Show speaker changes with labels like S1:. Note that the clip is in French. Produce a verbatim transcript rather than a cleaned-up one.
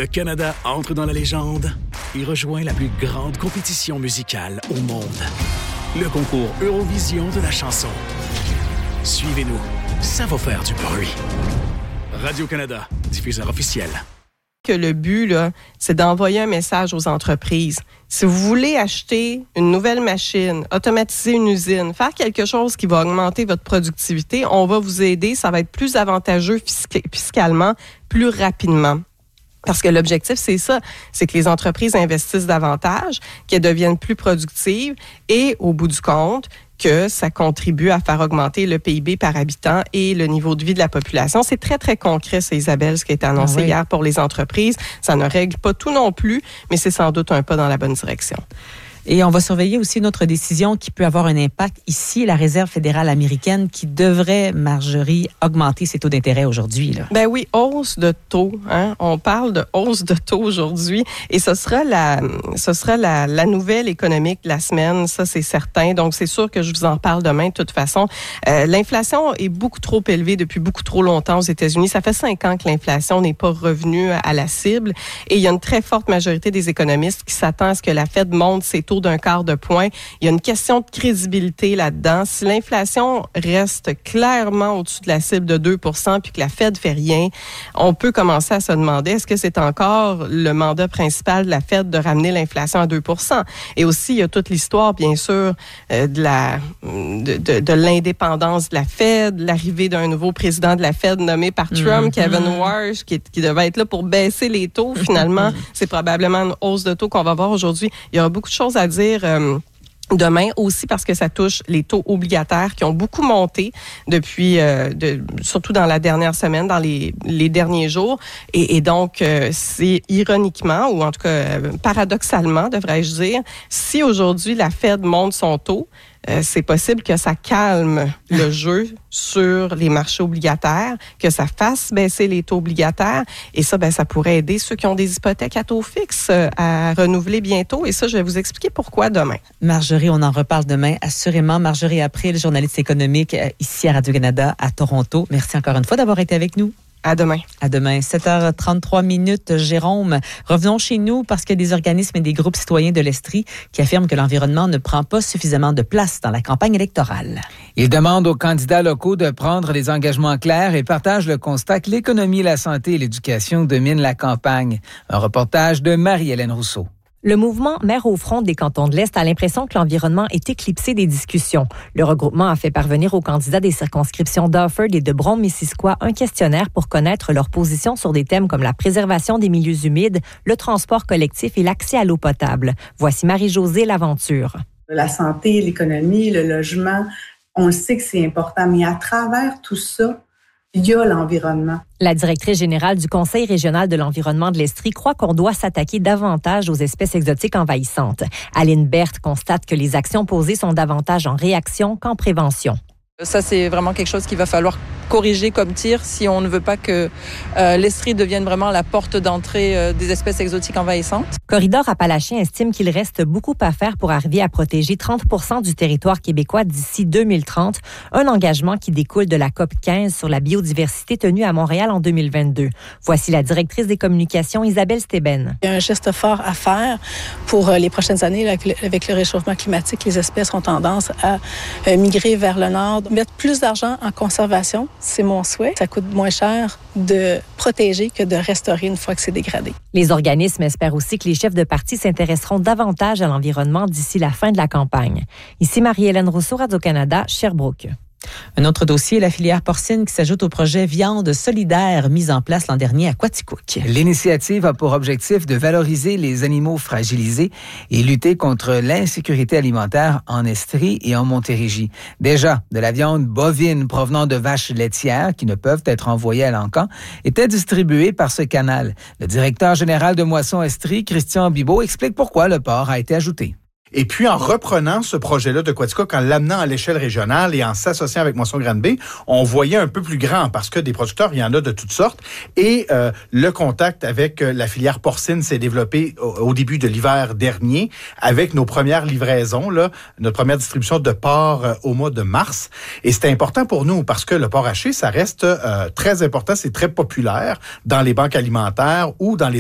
S1: Le Canada entre dans la légende et rejoint la plus grande compétition musicale au monde. Le concours Eurovision de la chanson. Suivez-nous, ça va faire du bruit. Radio-Canada, diffuseur officiel.
S2: Que le but, là, c'est d'envoyer un message aux entreprises. Si vous voulez acheter une nouvelle machine, automatiser une usine, faire quelque chose qui va augmenter votre productivité, on va vous aider. Ça va être plus avantageux fisc- fiscalement, plus rapidement. Parce que l'objectif, c'est ça, c'est que les entreprises investissent davantage, qu'elles deviennent plus productives et, au bout du compte, que ça contribue à faire augmenter le P I B par habitant et le niveau de vie de la population. C'est très, très concret, c'est Isabelle, ce qui a été annoncé ah oui. hier pour les entreprises. Ça ne règle pas tout non plus, mais c'est sans doute un pas dans la bonne direction.
S3: Et on va surveiller aussi une autre décision qui peut avoir un impact ici, la Réserve fédérale américaine qui devrait, Marjorie, augmenter ses taux d'intérêt aujourd'hui. Là.
S2: Ben oui, hausse de taux. Hein? On parle de hausse de taux aujourd'hui et ce sera la, ce sera la, la nouvelle économique de la semaine, ça c'est certain. Donc c'est sûr que je vous en parle demain de toute façon. Euh, l'inflation est beaucoup trop élevée depuis beaucoup trop longtemps aux États-Unis. Ça fait cinq ans que l'inflation n'est pas revenue à la cible et il y a une très forte majorité des économistes qui s'attendent à ce que la Fed monte ses taux d'un quart de point. Il y a une question de crédibilité là-dedans. Si l'inflation reste clairement au-dessus de la cible de deux pour cent puis que la Fed fait rien, on peut commencer à se demander est-ce que c'est encore le mandat principal de la Fed de ramener l'inflation à deux pour cent? Et aussi, il y a toute l'histoire, bien sûr, euh, de la de, de, de l'indépendance de la Fed, l'arrivée d'un nouveau président de la Fed nommé par Trump, mm-hmm. Kevin Warsh, qui, qui devait être là pour baisser les taux. Finalement, c'est probablement une hausse de taux qu'on va voir aujourd'hui. Il y aura beaucoup de choses à dire euh, demain aussi parce que ça touche les taux obligataires qui ont beaucoup monté depuis, euh, de, surtout dans la dernière semaine, dans les, les derniers jours. Et, et donc, euh, c'est ironiquement, ou en tout cas euh, paradoxalement, devrais-je dire, si aujourd'hui la Fed monte son taux, Euh, c'est possible que ça calme le jeu sur les marchés obligataires, que ça fasse baisser les taux obligataires. Et ça, ben, ça pourrait aider ceux qui ont des hypothèques à taux fixe à renouveler bientôt. Et ça, je vais vous expliquer pourquoi demain.
S3: Marjorie, on en reparle demain, assurément. Marjorie April, journaliste économique ici à Radio-Canada à Toronto. Merci encore une fois d'avoir été avec nous.
S2: À demain.
S3: À demain. sept heures trente-trois minutes, Jérôme. Revenons chez nous parce qu'il y a des organismes et des groupes citoyens de l'Estrie qui affirment que l'environnement ne prend pas suffisamment de place dans la campagne électorale.
S4: Ils demandent aux candidats locaux de prendre des engagements clairs et partagent le constat que l'économie, la santé et l'éducation dominent la campagne. Un reportage de Marie-Hélène Rousseau.
S5: Le mouvement Maire au front des cantons de l'Est a l'impression que l'environnement est éclipsé des discussions. Le regroupement a fait parvenir aux candidats des circonscriptions d'Offord et de Brome-Missisquoi un questionnaire pour connaître leur position sur des thèmes comme la préservation des milieux humides, le transport collectif et l'accès à l'eau potable. Voici Marie-Josée Laventure.
S6: La santé, l'économie, le logement, on le sait que c'est important, mais à travers tout ça, il y a l'environnement.
S5: La directrice générale du Conseil régional de l'environnement de l'Estrie croit qu'on doit s'attaquer davantage aux espèces exotiques envahissantes. Aline Berthe constate que les actions posées sont davantage en réaction qu'en prévention.
S7: Ça, c'est vraiment quelque chose qu'il va falloir corriger comme tir si on ne veut pas que euh, l'Estrie devienne vraiment la porte d'entrée euh, des espèces exotiques envahissantes.
S5: Corridor Appalachiens estime qu'il reste beaucoup à faire pour arriver à protéger trente pour cent du territoire québécois d'ici deux mille trente, un engagement qui découle de la C O P quinze sur la biodiversité tenue à Montréal en deux mille vingt-deux. Voici la directrice des communications, Isabelle Steben.
S8: Il y a un geste fort à faire pour les prochaines années. Avec le réchauffement climatique, les espèces ont tendance à migrer vers le nord. Mettre plus d'argent en conservation, c'est mon souhait. Ça coûte moins cher de protéger que de restaurer une fois que c'est dégradé.
S5: Les organismes espèrent aussi que les chefs de parti s'intéresseront davantage à l'environnement d'ici la fin de la campagne. Ici Marie-Hélène Rousseau, Radio-Canada, Sherbrooke.
S3: Un autre dossier, la filière porcine qui s'ajoute au projet Viande solidaire mis en place l'an dernier à Quaticook.
S4: L'initiative a pour objectif de valoriser les animaux fragilisés et lutter contre l'insécurité alimentaire en Estrie et en Montérégie. Déjà, de la viande bovine provenant de vaches laitières qui ne peuvent être envoyées à l'Encan était distribuée par ce canal. Le directeur général de Moisson Estrie, Christian Bibeau, explique pourquoi le porc a été ajouté.
S9: Et puis, en reprenant ce projet-là de Quaticook, en l'amenant à l'échelle régionale et en s'associant avec Moisson-Granby, on voyait un peu plus grand parce que des producteurs, il y en a de toutes sortes. Et euh, le contact avec la filière porcine s'est développé au, au début de l'hiver dernier avec nos premières livraisons, là, notre première distribution de porc euh, au mois de mars. Et c'était important pour nous parce que le porc haché, ça reste euh, très important, c'est très populaire dans les banques alimentaires ou dans les